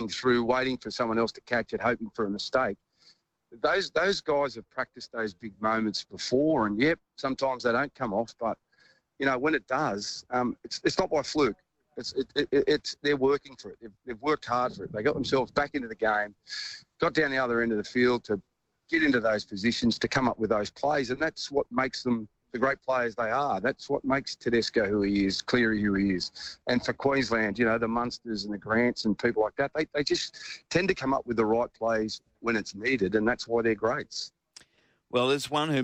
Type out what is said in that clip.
through, waiting for someone else to catch it, hoping for a mistake. Those guys have practiced those big moments before, and yep, sometimes they don't come off, but when it does, it's not by fluke. It's they're working for it. They've worked hard for it. They got themselves back into the game, got down the other end of the field to get into those positions, to come up with those plays, and that's what makes them the great players they are. That's what makes Tedesco who he is, Cleary who he is. And for Queensland, the Munsters and the Grants and people like that, they just tend to come up with the right plays when it's needed, and that's why they're greats. Well, there's one who